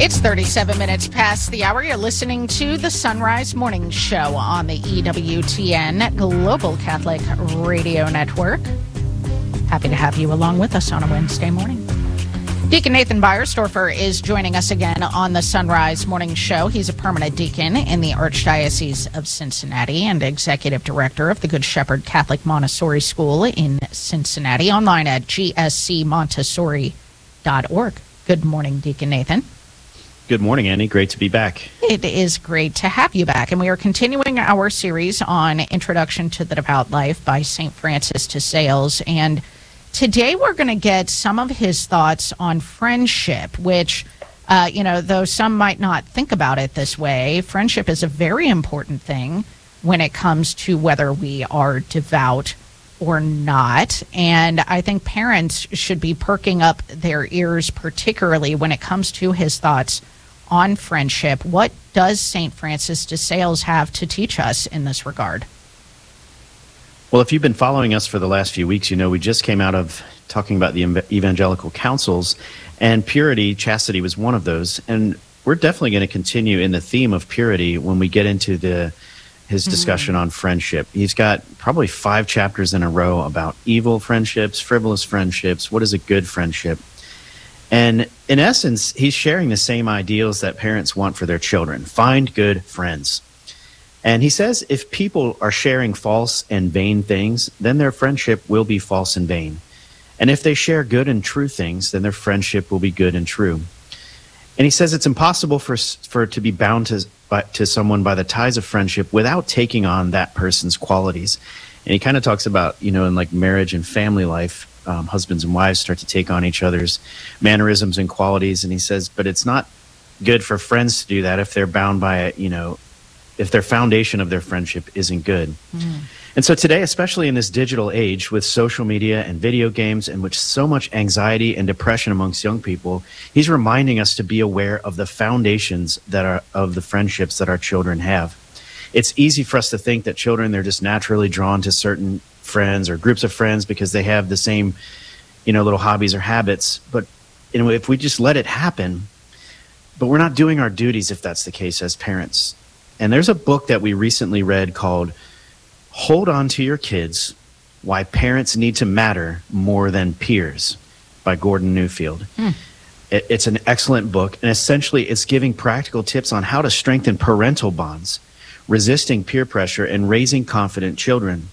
It's 37 minutes past the hour. You're listening to the Sunrise Morning Show on the EWTN Global Catholic Radio Network. Happy to have you along with us on a Wednesday morning. Deacon Nathan Beiersdorfer is joining us again on the Sunrise Morning Show. He's a permanent deacon in the Archdiocese of Cincinnati and executive director of the Good Shepherd Catholic Montessori School in Cincinnati, online at gscmontessori.org. Good morning, Deacon Nathan. Good morning, Annie. Great to be back. It is great to have you back. And we are continuing our series on Introduction to the Devout Life by St. Francis de Sales. And today we're going to get some of his thoughts on friendship, which, though some might not think about it this way, friendship is a very important thing when it comes to whether we are devout or not. And I think parents should be perking up their ears, particularly when it comes to his thoughts on friendship. What does St. Francis de Sales have to teach us in this regard? Well, if you've been following us for the last few weeks, you know we just came out of talking about the evangelical councils, and purity, chastity was one of those. And we're definitely going to continue in the theme of purity when we get into his discussion on friendship. He's got probably 5 chapters in a row about evil friendships, frivolous friendships, what is a good friendship. And in essence, he's sharing the same ideals that parents want for their children. Find good friends. And he says if people are sharing false and vain things, then their friendship will be false and vain. And if they share good and true things, then their friendship will be good and true. And he says it's impossible for it to be bound to someone by the ties of friendship without taking on that person's qualities. And he kind of talks about, in like marriage and family life, husbands and wives start to take on each other's mannerisms and qualities. And he says, but it's not good for friends to do that if they're bound by it, if their foundation of their friendship isn't good. And so today, especially in this digital age with social media and video games and with so much anxiety and depression amongst young people, he's reminding us to be aware of the foundations that are of the friendships that our children have. It's easy for us to think that children, they're just naturally drawn to certain friends or groups of friends because they have the same, little hobbies or habits. But if we just let it happen, but we're not doing our duties if that's the case as parents. And there's a book that we recently read called Hold On to Your Kids, Why Parents Need to Matter More Than Peers by Gordon Newfield. It's an excellent book, and essentially it's giving practical tips on how to strengthen parental bonds, resisting peer pressure, and raising confident children.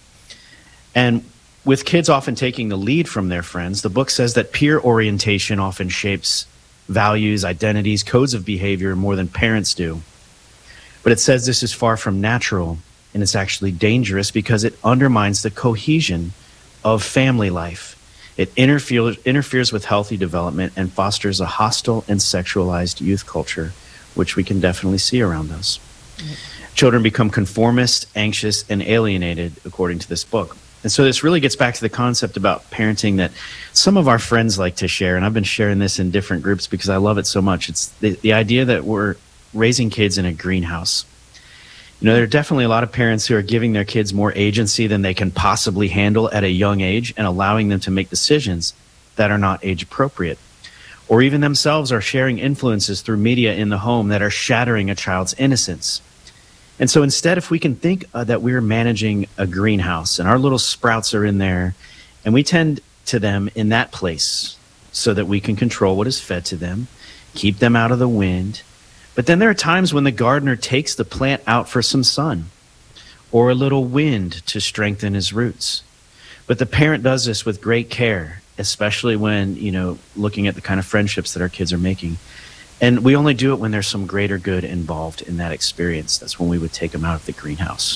And with kids often taking the lead from their friends, the book says that peer orientation often shapes values, identities, codes of behavior more than parents do. But it says this is far from natural, and it's actually dangerous because it undermines the cohesion of family life. It interferes with healthy development and fosters a hostile and sexualized youth culture, which we can definitely see around us. Children become conformist, anxious, and alienated, according to this book. And so this really gets back to the concept about parenting that some of our friends like to share, and I've been sharing this in different groups because I love it so much. It's the idea that we're raising kids in a greenhouse. There are definitely a lot of parents who are giving their kids more agency than they can possibly handle at a young age and allowing them to make decisions that are not age appropriate. Or even themselves are sharing influences through media in the home that are shattering a child's innocence. And so instead, if we can think that we're managing a greenhouse and our little sprouts are in there and we tend to them in that place so that we can control what is fed to them, keep them out of the wind. But then there are times when the gardener takes the plant out for some sun or a little wind to strengthen his roots. But the parent does this with great care, especially when, looking at the kind of friendships that our kids are making. And we only do it when there's some greater good involved in that experience. That's when we would take them out of the greenhouse.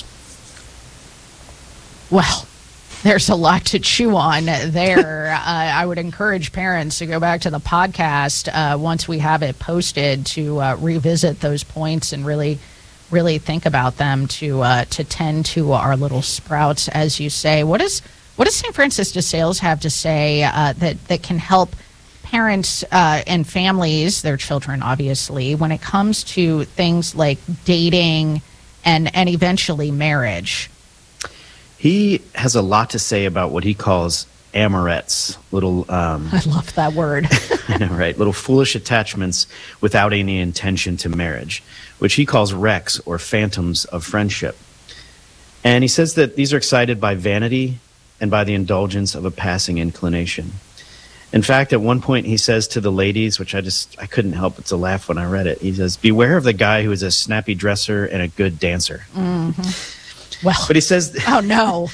Well, there's a lot to chew on there. I would encourage parents to go back to the podcast once we have it posted to revisit those points and really think about them to tend to our little sprouts, as you say. What does St. Francis de Sales have to say that can help parents and families, their children obviously, when it comes to things like dating and eventually marriage? He has a lot to say about what he calls amorettes, little... I love that word. I know, right? Little foolish attachments without any intention to marriage, which he calls wrecks or phantoms of friendship. And he says that these are excited by vanity and by the indulgence of a passing inclination. In fact, at one point he says to the ladies, which I couldn't help but to laugh when I read it. He says, beware of the guy who is a snappy dresser and a good dancer. Mm-hmm. Well, but he says, oh no.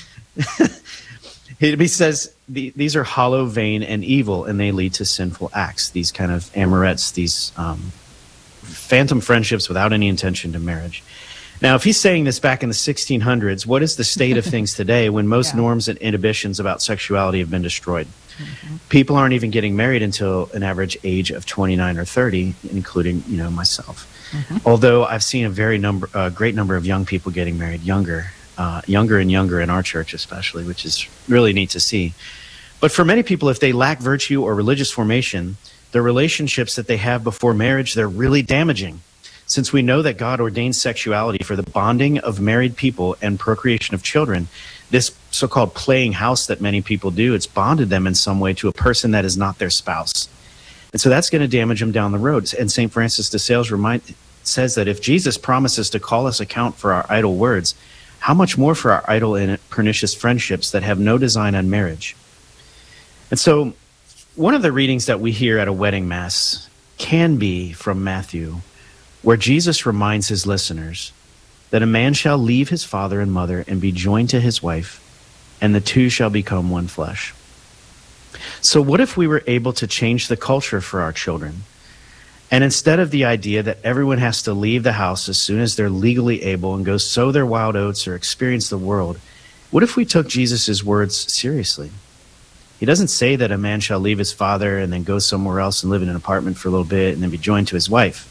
He says, these are hollow, vain, and evil, and they lead to sinful acts. These kind of amorettes, these phantom friendships without any intention to marriage. Now, if he's saying this back in the 1600s, what is the state of things today when most norms and inhibitions about sexuality have been destroyed? Mm-hmm. People aren't even getting married until an average age of 29 or 30, including, myself. Mm-hmm. Although I've seen a great number of young people getting married younger and younger in our church especially, which is really neat to see. But for many people, if they lack virtue or religious formation, the relationships that they have before marriage, they're really damaging. Since we know that God ordains sexuality for the bonding of married people and procreation of children, this so-called playing house that many people do, it's bonded them in some way to a person that is not their spouse. And so that's going to damage them down the road. And St. Francis de Sales says that if Jesus promises to call us account for our idle words, how much more for our idle and pernicious friendships that have no design on marriage? And so one of the readings that we hear at a wedding mass can be from Matthew, where Jesus reminds his listeners that a man shall leave his father and mother and be joined to his wife, and the two shall become one flesh. So what if we were able to change the culture for our children? And instead of the idea that everyone has to leave the house as soon as they're legally able and go sow their wild oats or experience the world, what if we took Jesus' words seriously? He doesn't say that a man shall leave his father and then go somewhere else and live in an apartment for a little bit and then be joined to his wife.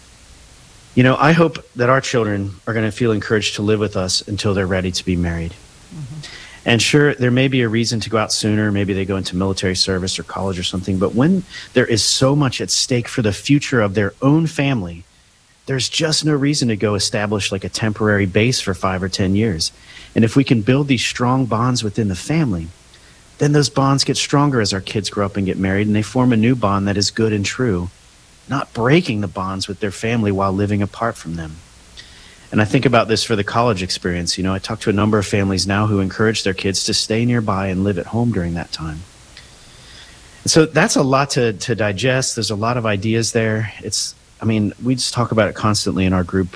I hope that our children are going to feel encouraged to live with us until they're ready to be married. Mm-hmm. And sure, there may be a reason to go out sooner. Maybe they go into military service or college or something. But when there is so much at stake for the future of their own family, there's just no reason to go establish like a temporary base for 5 or 10 years. And if we can build these strong bonds within the family, then those bonds get stronger as our kids grow up and get married, and they form a new bond that is good and true, not breaking the bonds with their family while living apart from them. And I think about this for the college experience. I talk to a number of families now who encourage their kids to stay nearby and live at home during that time. And so that's a lot to digest. There's a lot of ideas there. We just talk about it constantly in our group,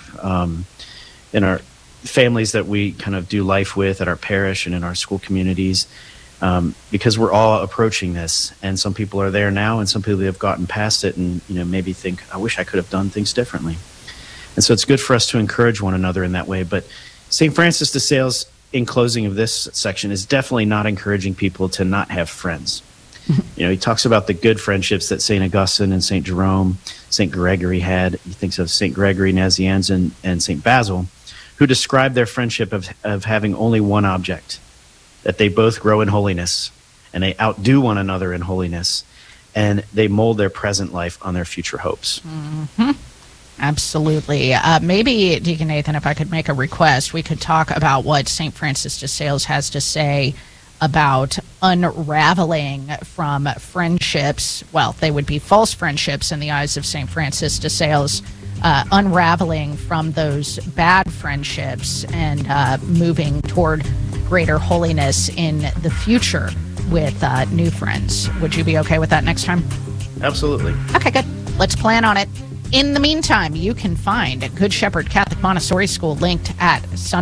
in our families that we kind of do life with at our parish and in our school communities. Because we're all approaching this, and some people are there now, and some people have gotten past it, and maybe think, I wish I could have done things differently. And so it's good for us to encourage one another in that way. But St. Francis de Sales, in closing of this section, is definitely not encouraging people to not have friends. He talks about the good friendships that St. Augustine and St. Jerome, St. Gregory had. He thinks of St. Gregory Nazianzen and St. Basil, who described their friendship of having only one object, that they both grow in holiness, and they outdo one another in holiness, and they mold their present life on their future hopes. Mm-hmm. Absolutely. Maybe, Deacon Nathan, if I could make a request, we could talk about what St. Francis de Sales has to say about unraveling from friendships. Well, they would be false friendships in the eyes of St. Francis de Sales, unraveling from those bad friendships and moving toward greater holiness in the future with new friends. Would you be okay with that next time? Absolutely. Okay, good. Let's plan on it. In the meantime, you can find Good Shepherd Catholic Montessori School linked at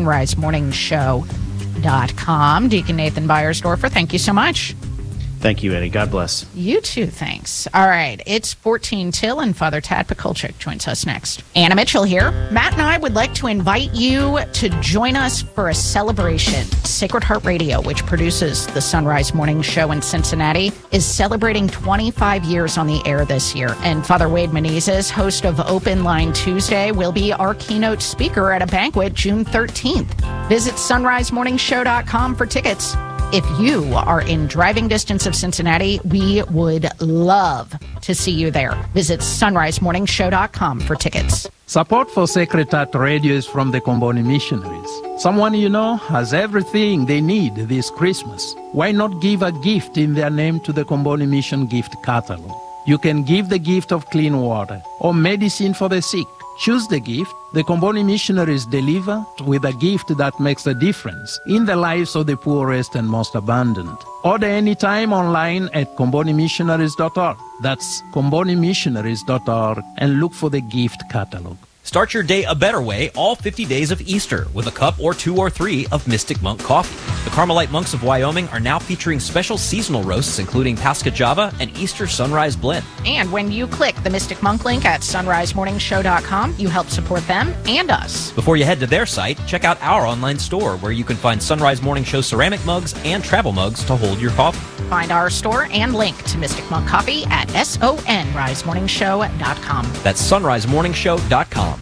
sunrisemorningshow.com. Deacon Nathan Beiersdorfer, thank you so much. Thank you, Eddie. God bless. You too, thanks. All right, it's 14 till, and Father Tad Pakulchik joins us next. Anna Mitchell here. Matt and I would like to invite you to join us for a celebration. Sacred Heart Radio, which produces the Sunrise Morning Show in Cincinnati, is celebrating 25 years on the air this year. And Father Wade Menezes, host of Open Line Tuesday, will be our keynote speaker at a banquet June 13th. Visit sunrisemorningshow.com for tickets. If you are in driving distance of Cincinnati, we would love to see you there. Visit sunrisemorningshow.com for tickets. Support for Sacred Heart Radio is from the Comboni Missionaries. Someone you know has everything they need this Christmas. Why not give a gift in their name to the Comboni Mission gift catalog? You can give the gift of clean water or medicine for the sick. Choose the gift. The Comboni missionaries deliver with a gift that makes a difference in the lives of the poorest and most abandoned. Order anytime online at combonimissionaries.org. That's combonimissionaries.org, and look for the gift catalog. Start your day a better way all 50 days of Easter with a cup or 2 or 3 of Mystic Monk coffee. The Carmelite monks of Wyoming are now featuring special seasonal roasts, including Pasca Java and Easter Sunrise Blend. And when you click the Mystic Monk link at sunrisemorningshow.com, you help support them and us. Before you head to their site, check out our online store where you can find Sunrise Morning Show ceramic mugs and travel mugs to hold your coffee. Find our store and link to Mystic Monk Coffee at sunrisemorningshow.com. That's sunrisemorningshow.com.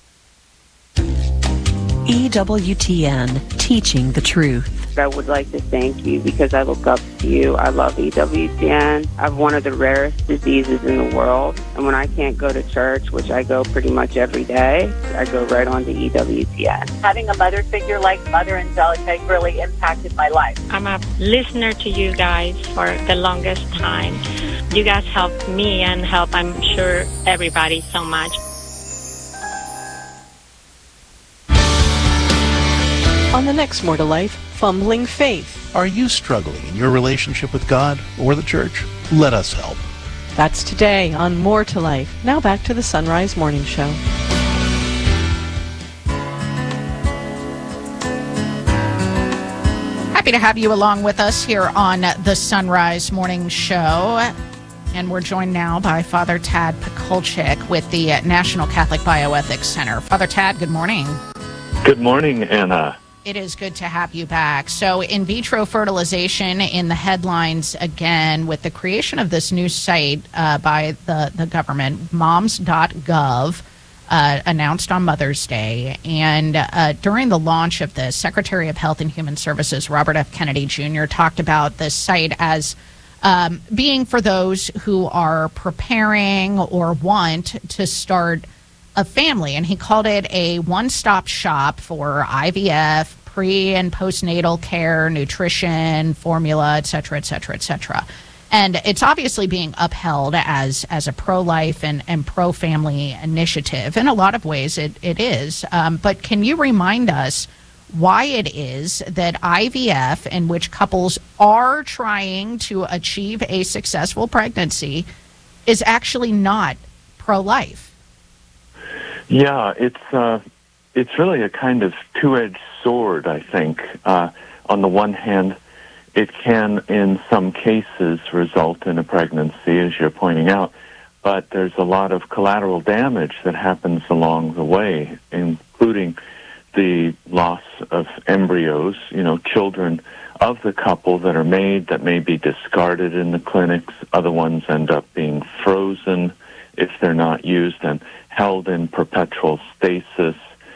EWTN, teaching the truth. I would like to thank you because I look up to you. I love EWTN. I have one of the rarest diseases in the world. And when I can't go to church, which I go pretty much every day, I go right on to EWTN. Having a mother figure like Mother Angelica really impacted my life. I'm a listener to you guys for the longest time. You guys helped me and help, I'm sure, everybody so much. On the next More to Life, Fumbling Faith. Are you struggling in your relationship with God or the church? Let us help. That's today on More to Life. Now back to the Sunrise Morning Show. Happy to have you along with us here on the Sunrise Morning Show. And we're joined now by Father Tad Pakulchik with the National Catholic Bioethics Center. Father Tad, good morning. Good morning, Anna. It is good to have you back. So in vitro fertilization in the headlines again with the creation of this new site by the government, moms.gov, announced on Mother's Day. And during the launch of this, Secretary of Health and Human Services, Robert F. Kennedy Jr., talked about this site as being for those who are preparing or want to start a family, and he called it a one-stop shop for IVF, pre- and postnatal care, nutrition, formula, et cetera, et cetera, et cetera. And it's obviously being upheld as a pro-life and pro-family initiative. In a lot of ways, it is. But can you remind us why it is that IVF, in which couples are trying to achieve a successful pregnancy, is actually not pro-life? Yeah, it's really a kind of two-edged sword, I think. On the one hand, it can, in some cases, result in a pregnancy, as you're pointing out, but there's a lot of collateral damage that happens along the way, including the loss of embryos, children of the couple that are made that may be discarded in the clinics. Other ones end up being frozen if they're not used and held in perpetual stasis.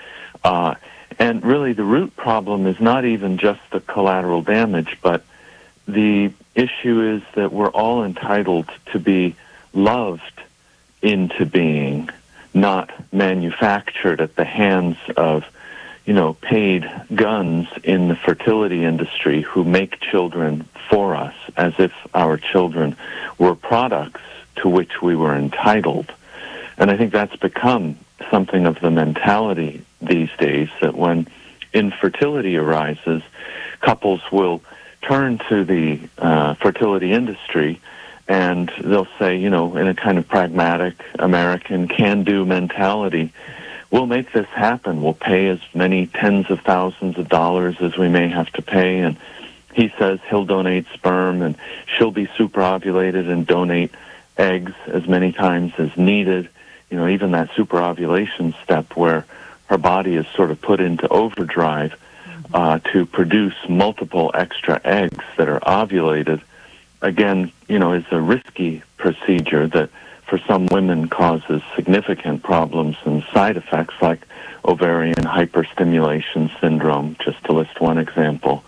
And really the root problem is not even just the collateral damage, but the issue is that we're all entitled to be loved into being, not manufactured at the hands of, paid guns in the fertility industry who make children for us as if our children were products to which we were entitled. And I think that's become something of the mentality these days, that when infertility arises, couples will turn to the fertility industry and they'll say, in a kind of pragmatic American can-do mentality, we'll make this happen. We'll pay as many tens of thousands of dollars as we may have to pay. And he says he'll donate sperm and she'll be superovulated and donate eggs as many times as needed. Even that superovulation step where her body is sort of put into overdrive to produce multiple extra eggs that are ovulated, again, is a risky procedure that for some women causes significant problems and side effects like ovarian hyperstimulation syndrome, just to list one example.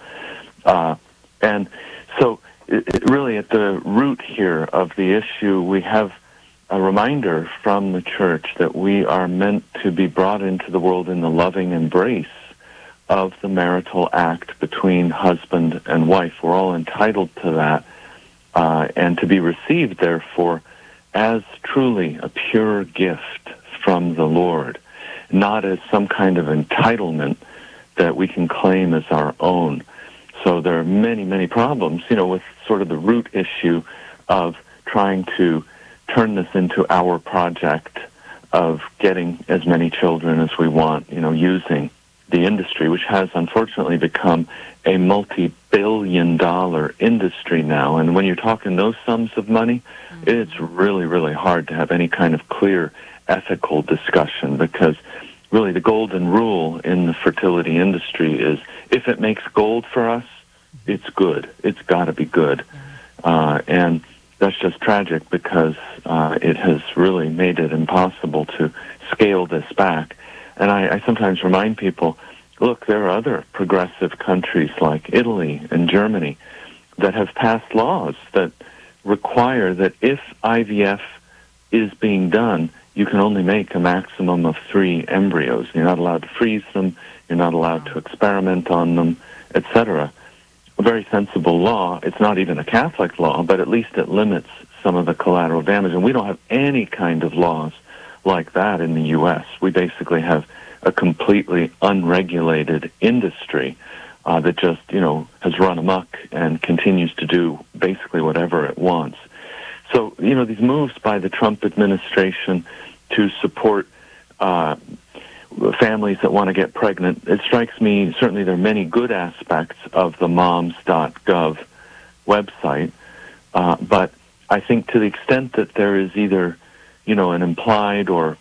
And so really at the root here of the issue, we have a reminder from the church that we are meant to be brought into the world in the loving embrace of the marital act between husband and wife. We're all entitled to that, and to be received, therefore, as truly a pure gift from the Lord, not as some kind of entitlement that we can claim as our own. So there are many, many problems, with sort of the root issue of trying to turn this into our project of getting as many children as we want, using the industry, which has unfortunately become a multi-billion-dollar industry now. And when you're talking those sums of money, it's really, really hard to have any kind of clear ethical discussion, because really the golden rule in the fertility industry is if it makes gold for us, it's good. It's got to be good. And that's just tragic, because it has really made it impossible to scale this back. And I sometimes remind people, look, there are other progressive countries like Italy and Germany that have passed laws that require that if IVF is being done, you can only make a maximum of 3 embryos. You're not allowed to freeze them. You're not allowed to experiment on them, etc. A very sensible law. It's not even a Catholic law, but at least it limits some of the collateral damage. And we don't have any kind of laws like that in the U.S. We basically have a completely unregulated industry that just, has run amok and continues to do basically whatever it wants. So, these moves by the Trump administration to support families that want to get pregnant, it strikes me, certainly there are many good aspects of the moms.gov website, but I think to the extent that there is either, an implied or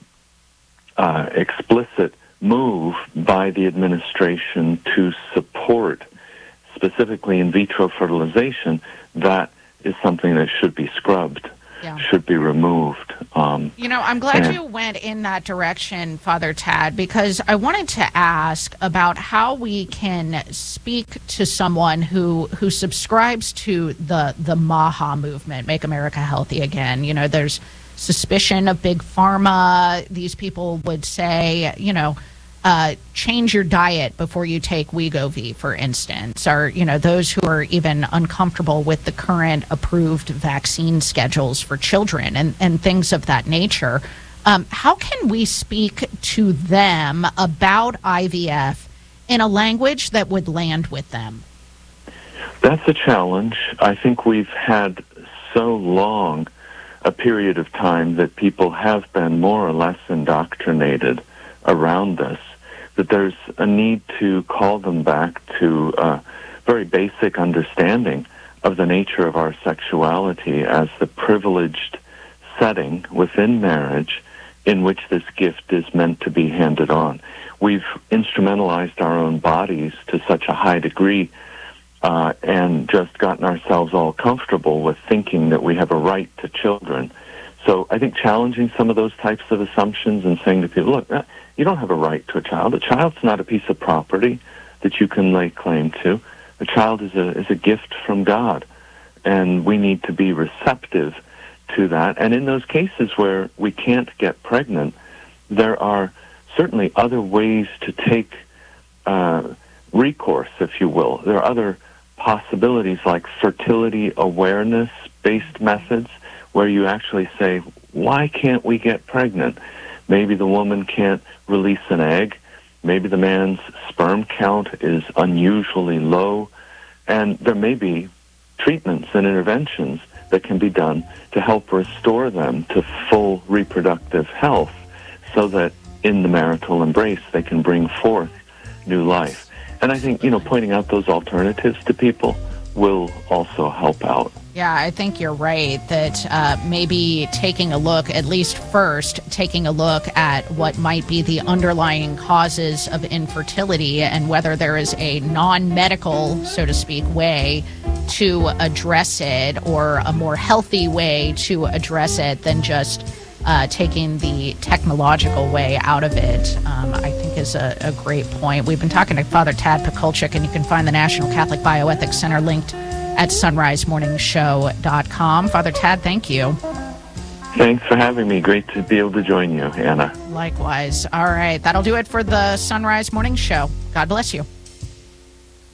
explicit move by the administration to support specifically in vitro fertilization, that is something that should be scrubbed, should be removed. I'm glad you went in that direction, Father Tad, because I wanted to ask about how we can speak to someone who subscribes to the MAHA movement, Make America Healthy Again. There's suspicion of big pharma. These people would say, change your diet before you take Wegovy, for instance, or, those who are even uncomfortable with the current approved vaccine schedules for children and things of that nature. How can we speak to them about IVF in a language that would land with them? That's a challenge. I think we've had so long a period of time that people have been more or less indoctrinated around this, that there's a need to call them back to a very basic understanding of the nature of our sexuality as the privileged setting within marriage in which this gift is meant to be handed on. We've instrumentalized our own bodies to such a high degree and just gotten ourselves all comfortable with thinking that we have a right to children. So I think challenging some of those types of assumptions and saying to people, look, you don't have a right to a child. A child's not a piece of property that you can lay claim to. A child is a gift from God, and we need to be receptive to that. And in those cases where we can't get pregnant, there are certainly other ways to take recourse, if you will. There are other possibilities like fertility awareness-based methods where you actually say, why can't we get pregnant? Maybe the woman can't release an egg. Maybe the man's sperm count is unusually low. And there may be treatments and interventions that can be done to help restore them to full reproductive health so that in the marital embrace they can bring forth new life. And I think, pointing out those alternatives to people will also help out. Yeah, I think you're right that maybe taking a look, at least first, taking a look at what might be the underlying causes of infertility and whether there is a non-medical, so to speak, way to address it or a more healthy way to address it than just taking the technological way out of it, I think is a great point. We've been talking to Father Tad Pakulchik, and you can find the National Catholic Bioethics Center linked at sunrisemorningshow.com. Father Tad, thank you. Thanks for having me. Great to be able to join you, Anna. Likewise. All right, that'll do it for the Sunrise Morning Show. God bless you.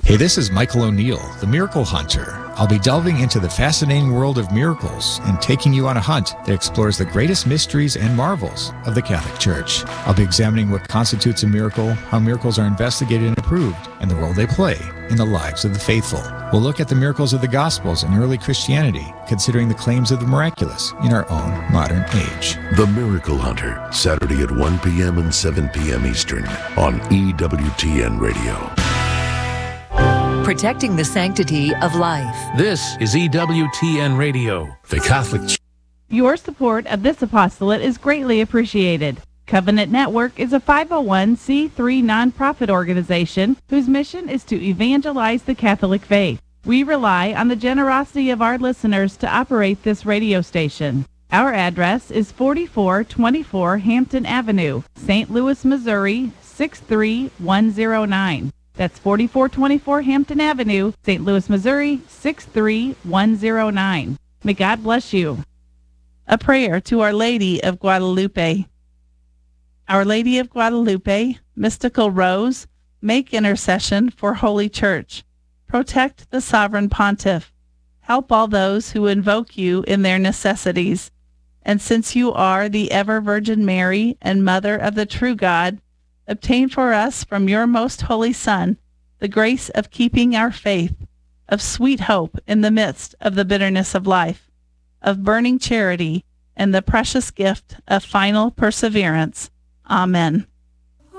Hey, this is Michael O'Neill, the Miracle Hunter. I'll be delving into the fascinating world of miracles and taking you on a hunt that explores the greatest mysteries and marvels of the Catholic Church. I'll be examining what constitutes a miracle, how miracles are investigated and approved, and the role they play in the lives of the faithful. We'll look at the miracles of the Gospels and early Christianity, considering the claims of the miraculous in our own modern age. The Miracle Hunter, Saturday at 1 p.m. and 7 p.m. Eastern on EWTN Radio. Protecting the sanctity of life. This is EWTN Radio, the Catholic Church. Your support of this apostolate is greatly appreciated. Covenant Network is a 501c3 nonprofit organization whose mission is to evangelize the Catholic faith. We rely on the generosity of our listeners to operate this radio station. Our address is 4424 Hampton Avenue, St. Louis, Missouri, 63109. That's 4424 Hampton Avenue, St. Louis, Missouri, 63109. May God bless you. A prayer to Our Lady of Guadalupe. Our Lady of Guadalupe, mystical rose, make intercession for Holy Church. Protect the sovereign pontiff. Help all those who invoke you in their necessities. And since you are the ever Virgin Mary and Mother of the true God, obtain for us from your most holy Son the grace of keeping our faith, of sweet hope in the midst of the bitterness of life, of burning charity, and the precious gift of final perseverance. Amen.